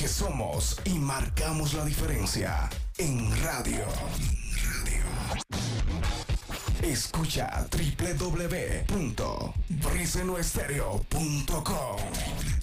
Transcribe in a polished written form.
porque somos y marcamos la diferencia en radio. Escucha www.brisenoestereo.com.